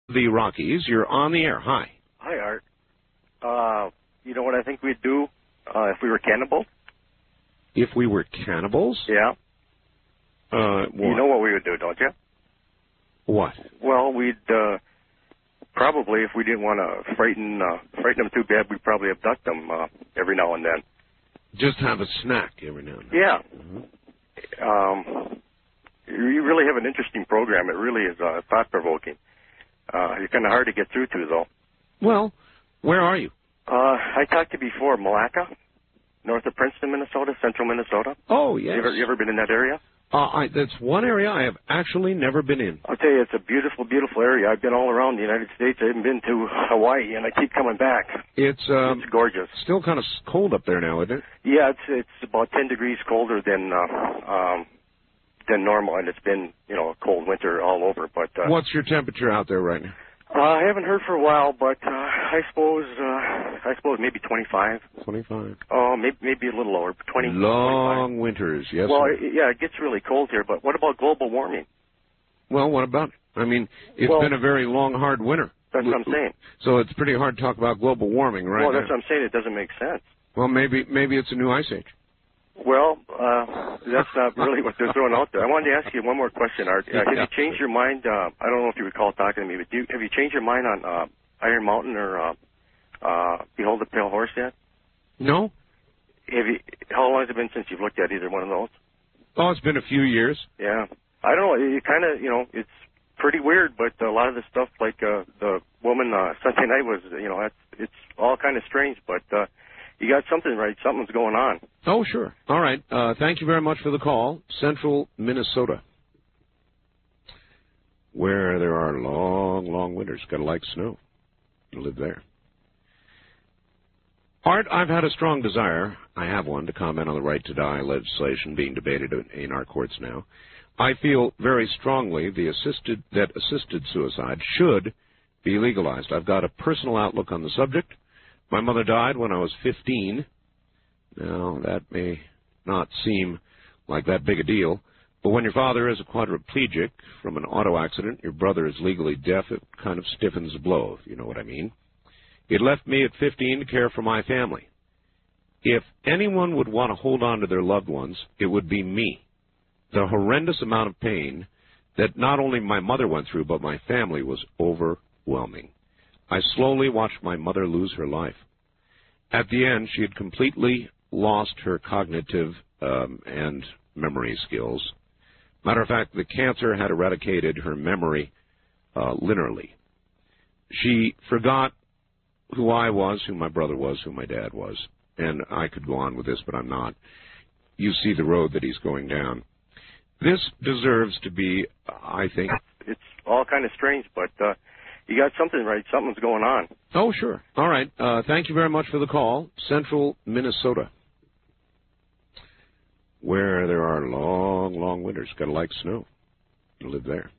The Rockies, you're on the air. Hi. Hi, Art. You know what I think we'd do if we were cannibals? If we were cannibals? Yeah. What? You know what we would do, don't you? What? Well, we'd probably, if we didn't want to frighten them too bad, we'd probably abduct them every now and then. Just have a snack every now and then. Yeah. Mm-hmm. You really have an interesting program. It really is thought-provoking. You're kind of hard to get through to, though. Well, where are you? I talked to you before, Malacca, north of Princeton, Minnesota, central Minnesota. Oh, yes. You ever been in that area? That's one area I have actually never been in. I'll tell you, it's a beautiful, beautiful area. I've been all around the United States. I haven't been to Hawaii, and I keep coming back. It's gorgeous. Still kind of cold up there now, isn't it? Yeah, it's about 10 degrees colder than normal, and it's been, a cold winter all over. But what's your temperature out there right now? I haven't heard for a while, but I suppose maybe 25. 25. Oh, maybe a little lower, 20. Long 25. winters, yes. Well, sir. yeah, it gets really cold here. But what about global warming? Well, what about it? I mean, it's been a very long, hard winter. That's what I'm saying. So it's pretty hard to talk about global warming right now. Well, that's what I'm saying. It doesn't make sense. Well, maybe it's a new ice age. Well, that's not really what they're throwing out there. I wanted to ask you one more question, Art. Have you changed your mind? I don't know if you recall talking to me, but have you changed your mind on Iron Mountain or Behold the Pale Horse yet? No. How long has it been since you've looked at either one of those? Oh, it's been a few years. Yeah. I don't know. You kind of, it's pretty weird, but a lot of the stuff, like the woman Sunday night was, it's all kind of strange, but you got something right. Something's going on. Oh, sure. All right. Thank you very much for the call. Central Minnesota, where there are long, long winters. Got to like snow to live there. Art, I've had a strong desire, I have one, to comment on the right to die legislation being debated in our courts now. I feel very strongly that assisted suicide should be legalized. I've got a personal outlook on the subject. My mother died when I was 15. Now, that may not seem like that big a deal, but when your father is a quadriplegic from an auto accident, your brother is legally deaf, it kind of stiffens the blow, if you know what I mean. It left me at 15 to care for my family. If anyone would want to hold on to their loved ones, it would be me. The horrendous amount of pain that not only my mother went through, but my family was overwhelming. I slowly watched my mother lose her life. At the end, she had completely lost her cognitive and memory skills. Matter of fact, the cancer had eradicated her memory linearly. She forgot who I was, who my brother was, who my dad was. And I could go on with this, but I'm not. You see the road that he's going down. This deserves to be, I think... It's all kind of strange, but you got something right. Something's going on. Oh, sure. All right. Thank you very much for the call. Central Minnesota, where there are long, long winters. Got to like snow to live there.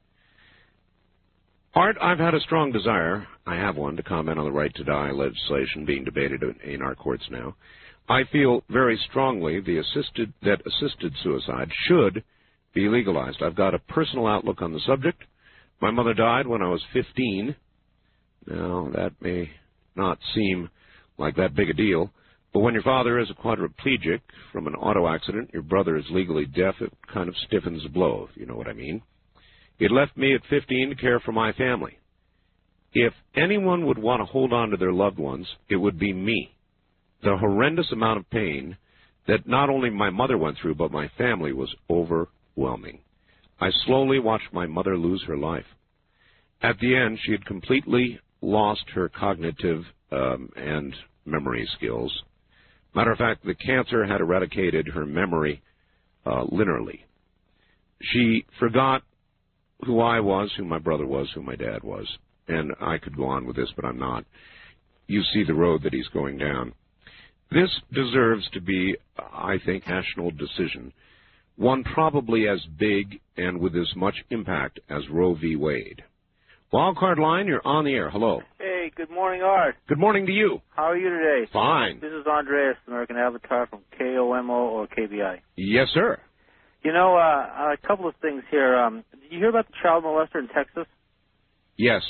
Art, I've had a strong desire, I have one, to comment on the right to die legislation being debated in our courts now. I feel very strongly that assisted suicide should be legalized. I've got a personal outlook on the subject. My mother died when I was 15. Now, that may not seem like that big a deal, but when your father is a quadriplegic from an auto accident, your brother is legally deaf, it kind of stiffens the blow, if you know what I mean. It left me at 15 to care for my family. If anyone would want to hold on to their loved ones, it would be me. The horrendous amount of pain that not only my mother went through, but my family was overwhelming. I slowly watched my mother lose her life. At the end, she had completely lost her cognitive and memory skills. Matter of fact, the cancer had eradicated her memory linearly. She forgot who I was, who my brother was, who my dad was. And I could go on with this, but I'm not. You see the road that he's going down. This deserves to be, I think, a national decision, one probably as big and with as much impact as Roe v. Wade. Wildcard line, you're on the air. Hello. Hey, good morning, Art. Good morning to you. How are you today? Fine. This is Andreas, American Avatar from KOMO or KBI. Yes, sir. You know, a couple of things here. Did you hear about the child molester in Texas? Yes.